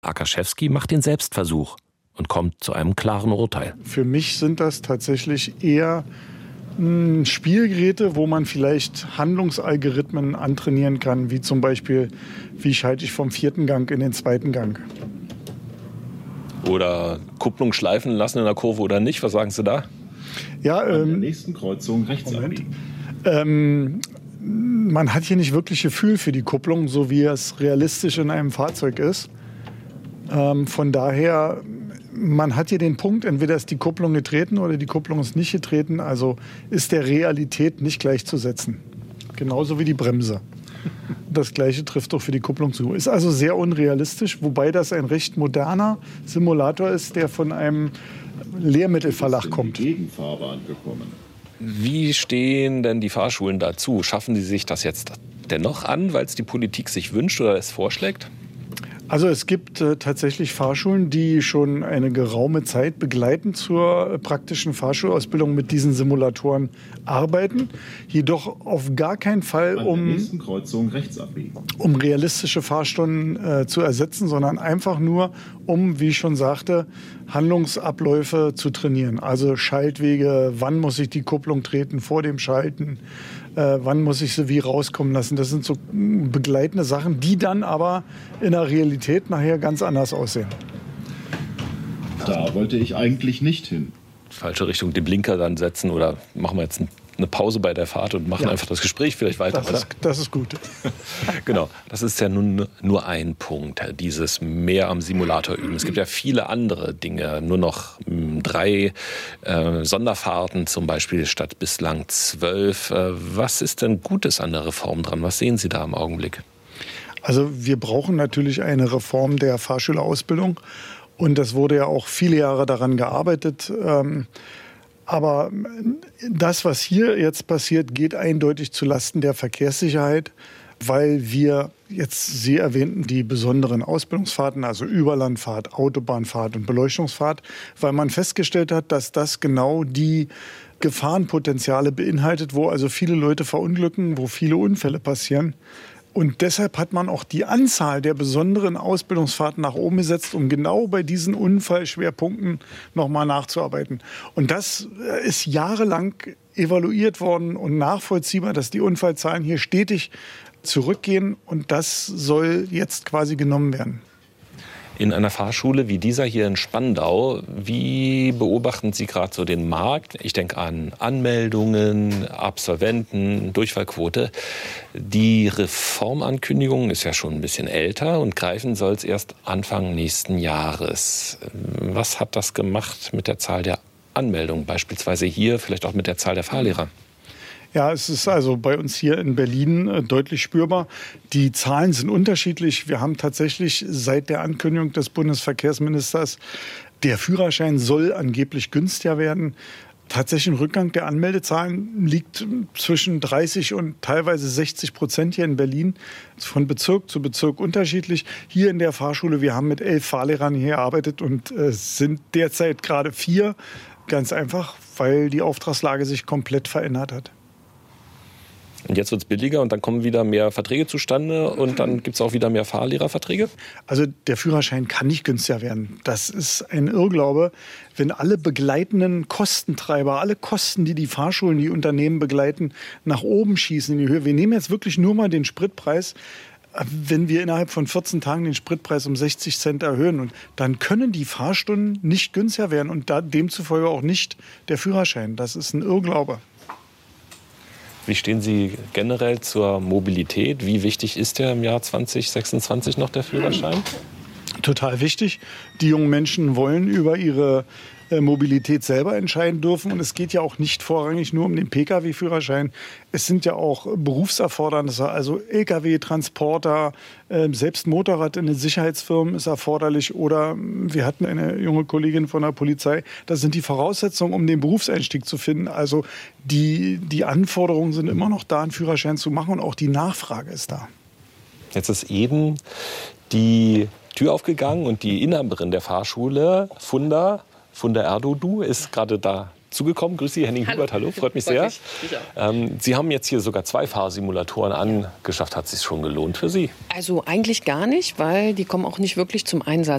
Akaschewski macht den Selbstversuch und kommt zu einem klaren Urteil. Für mich sind das tatsächlich eher Spielgeräte, wo man vielleicht Handlungsalgorithmen antrainieren kann, wie zum Beispiel, wie schalte ich vom 4. Gang in den 2. Gang. Oder Kupplung schleifen lassen in der Kurve oder nicht, was sagen Sie da? Ja, An der nächsten Kreuzung rechts abbiegen. Man hat hier nicht wirklich Gefühl für die Kupplung, so wie es realistisch in einem Fahrzeug ist. Von daher, man hat hier den Punkt, entweder ist die Kupplung getreten oder die Kupplung ist nicht getreten. Also ist der Realität nicht gleichzusetzen. Genauso wie die Bremse. Das Gleiche trifft auch für die Kupplung zu. Ist also sehr unrealistisch, wobei das ein recht moderner Simulator ist, der von einem Lehrmittelverlag kommt. Gegenfahrbahn gekommen. Wie stehen denn die Fahrschulen dazu? Schaffen sie sich das jetzt dennoch an, weil es die Politik sich wünscht oder es vorschlägt? Also es gibt tatsächlich Fahrschulen, die schon eine geraume Zeit begleitend zur praktischen Fahrschulausbildung mit diesen Simulatoren arbeiten. Jedoch auf gar keinen Fall, An der nächsten Kreuzung rechts abbiegen. um realistische Fahrstunden zu ersetzen, sondern einfach nur, um, wie ich schon sagte, Handlungsabläufe zu trainieren. Also Schaltwege, wann muss ich die Kupplung treten vor dem Schalten, wann muss ich sie wie rauskommen lassen. Das sind so begleitende Sachen, die dann aber in der Realität nachher ganz anders aussehen. Da wollte ich eigentlich nicht hin. Falsche Richtung, den Blinker dann setzen oder machen wir jetzt eine Pause bei der Fahrt und machen einfach das Gespräch vielleicht weiter, oder? Das ist gut. Genau, das ist ja nun nur ein Punkt, dieses mehr am Simulator üben. Es gibt ja viele andere Dinge, nur noch 3 Sonderfahrten zum Beispiel statt bislang 12. Was ist denn Gutes an der Reform dran? Was sehen Sie da im Augenblick? Also wir brauchen natürlich eine Reform der Fahrschülerausbildung und das wurde ja auch viele Jahre daran gearbeitet. Aber das, was hier jetzt passiert, geht eindeutig zulasten der Verkehrssicherheit, weil wir jetzt, Sie erwähnten, die besonderen Ausbildungsfahrten, also Überlandfahrt, Autobahnfahrt und Beleuchtungsfahrt, weil man festgestellt hat, dass das genau die Gefahrenpotenziale beinhaltet, wo also viele Leute verunglücken, wo viele Unfälle passieren. Und deshalb hat man auch die Anzahl der besonderen Ausbildungsfahrten nach oben gesetzt, um genau bei diesen Unfallschwerpunkten nochmal nachzuarbeiten. Und das ist jahrelang evaluiert worden und nachvollziehbar, dass die Unfallzahlen hier stetig zurückgehen. Und das soll jetzt quasi genommen werden. In einer Fahrschule wie dieser hier in Spandau, wie beobachten Sie gerade so den Markt? Ich denke an Anmeldungen, Absolventen, Durchfallquote. Die Reformankündigung ist ja schon ein bisschen älter und greifen soll es erst Anfang nächsten Jahres. Was hat das gemacht mit der Zahl der Anmeldungen, beispielsweise hier, vielleicht auch mit der Zahl der Fahrlehrer? Ja, es ist also bei uns hier in Berlin deutlich spürbar. Die Zahlen sind unterschiedlich. Wir haben tatsächlich seit der Ankündigung des Bundesverkehrsministers, der Führerschein soll angeblich günstiger werden. Tatsächlich ein Rückgang der Anmeldezahlen liegt zwischen 30 und teilweise 60% hier in Berlin. Von Bezirk zu Bezirk unterschiedlich. Hier in der Fahrschule, wir haben mit 11 Fahrlehrern hier gearbeitet und sind derzeit gerade 4. Ganz einfach, weil die Auftragslage sich komplett verändert hat. Und jetzt wird es billiger und dann kommen wieder mehr Verträge zustande und dann gibt es auch wieder mehr Fahrlehrerverträge? Also der Führerschein kann nicht günstiger werden. Das ist ein Irrglaube. Wenn alle begleitenden Kostentreiber, alle Kosten, die die Fahrschulen, die Unternehmen begleiten, nach oben schießen in die Höhe. Wir nehmen jetzt wirklich nur mal den Spritpreis. Wenn wir innerhalb von 14 Tagen den Spritpreis um 60 Cent erhöhen, und dann können die Fahrstunden nicht günstiger werden und demzufolge auch nicht der Führerschein. Das ist ein Irrglaube. Wie stehen Sie generell zur Mobilität? Wie wichtig ist der im Jahr 2026 noch, der Führerschein? Total wichtig. Die jungen Menschen wollen über ihre Mobilität selber entscheiden dürfen. Und es geht ja auch nicht vorrangig nur um den Pkw-Führerschein. Es sind ja auch Berufserfordernisse, also Lkw-Transporter, selbst Motorrad in den Sicherheitsfirmen ist erforderlich. Oder wir hatten eine junge Kollegin von der Polizei. Das sind die Voraussetzungen, um den Berufseinstieg zu finden. Also die Anforderungen sind immer noch da, einen Führerschein zu machen. Und auch die Nachfrage ist da. Jetzt ist eben die Tür aufgegangen und die Inhaberin der Fahrschule, Funda Erdoğdu, ist gerade da zugekommen. Grüß Sie, Henning Hubert, hallo, freut mich sehr. Sie haben jetzt hier sogar 2 Fahrsimulatoren angeschafft. Hat es sich schon gelohnt für Sie? Also eigentlich gar nicht, weil die kommen auch nicht wirklich zum Einsatz.